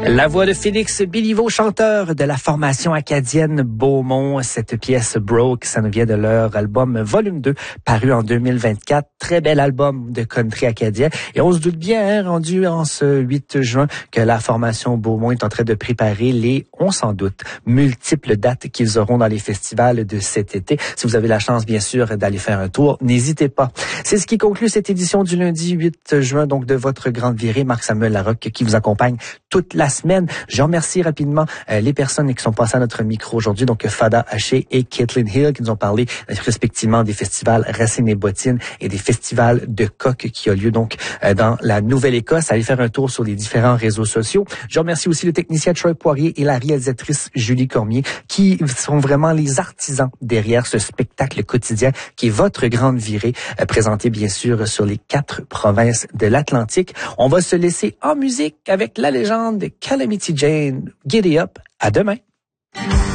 La voix de Félix Béliveau, chanteur de la formation acadienne Beaumont. Cette pièce Broke, ça nous vient de leur album Volume 2, paru en 2024. Très bel album de country acadien. Et on se doute bien, rendu en ce 8 juin, que la formation Beaumont est en train de préparer on s'en doute, multiples dates qu'ils auront dans les festivals de cet été. Si vous avez la chance, bien sûr, d'aller faire un tour, n'hésitez pas. C'est ce qui conclut cette édition du lundi 8 juin, donc de votre grande virée. Marc-Samuel Larocque qui vous accompagne toute la semaine. Je remercie rapidement les personnes qui sont passées à notre micro aujourd'hui, donc Fada Haché et Caitlin Hill, qui nous ont parlé respectivement des festivals Racine et Bottine et des festivals de coq qui a lieu donc dans la Nouvelle-Écosse. Allez faire un tour sur les différents réseaux sociaux. Je remercie aussi le technicien Troy Poirier et la réalisatrice Julie Cormier, qui sont vraiment les artisans derrière ce spectacle quotidien qui est votre grande virée, présenté bien sûr sur les 4 provinces de l'Atlantique. On va se laisser en musique avec la légende de Calamity Jane. Giddy up. À demain.